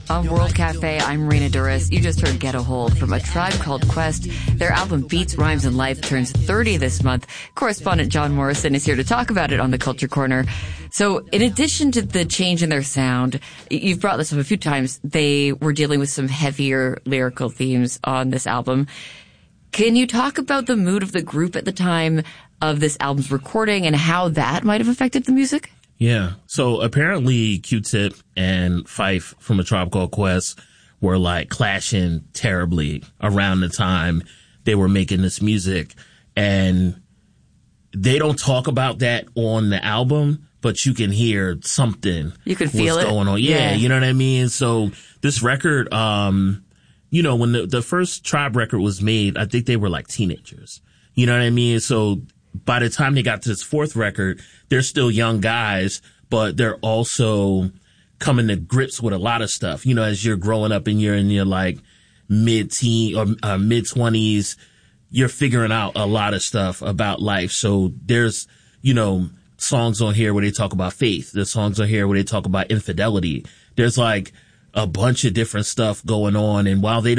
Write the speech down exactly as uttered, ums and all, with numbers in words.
On World Cafe, I'm Rena Duras. You just heard Get a Hold from A Tribe Called Quest. Their album Beats, Rhymes, and Life turns thirty this month. Correspondent John Morrison is here to talk about it on the Culture Corner. So in addition to the change in their sound, you've brought this up a few times, they were dealing with some heavier lyrical themes on this album. Can you talk about the mood of the group at the time of this album's recording and how that might have affected the music? Yeah. So apparently Q-Tip and Phife from A Tribe Called Quest were like clashing terribly around the time they were making this music. And they don't talk about that on the album, but you can hear something. You can feel what's it. going on. Yeah, yeah. You know what I mean? So this record, um, you know, when the, the first Tribe record was made, I think they were like teenagers. You know what I mean? So by the time they got to this fourth record, they're still young guys, but they're also coming to grips with a lot of stuff. You know, as you're growing up and you're in your like mid-teen or uh, mid-twenties, you're figuring out a lot of stuff about life. So there's, you know, songs on here where they talk about faith. There's songs on here where they talk about infidelity. There's like a bunch of different stuff going on. And while they